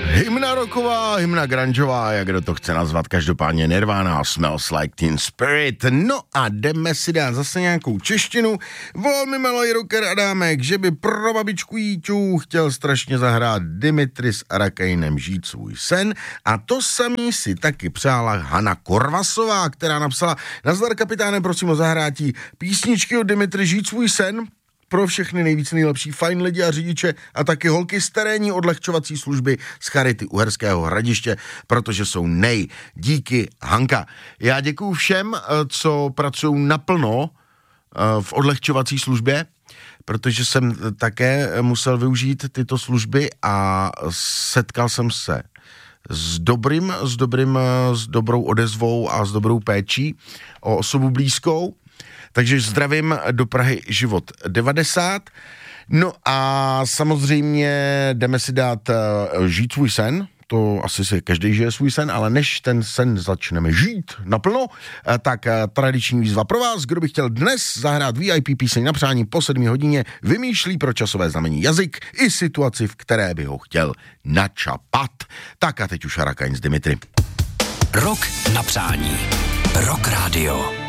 Hymna rocková, hymna grungeová, jak kdo to chce nazvat, každopádně Nirvana, Smells Like Teen Spirit. No a jdeme si dát zase nějakou češtinu. Volal mi malý rocker Adámek, že by pro babičku Jíťu chtěl strašně zahrát Dimitri s Arakejnem Žít svůj sen. A to samý si taky přála Hana Korvasová, která napsala: nazdar kapitáne, prosím o zahrátí písničky od Dimitri Žít svůj sen pro všechny nejvíc nejlepší fajn lidi a řidiče a taky holky z terénní odlehčovací služby z Charity Uherského Hradiště, protože jsou nej. Díky, Hanka. Já děkuju všem, co pracují naplno v odlehčovací službě, protože jsem také musel využít tyto služby a setkal jsem se s dobrou odezvou a s dobrou péčí o osobu blízkou. Takže zdravím do Prahy Život 90. No a samozřejmě jdeme si dát žít svůj sen. To asi si každý žije svůj sen, ale než ten sen začneme žít naplno, tak tradiční výzva pro vás. Kdo by chtěl dnes zahrát VIP píseň na přání po 7 hodině, vymýšlí pro časové znamení jazyk i situaci, v které by ho chtěl načapat. Tak a teď už Arakajn s Dimitri. Rok na přání. Rock Radio.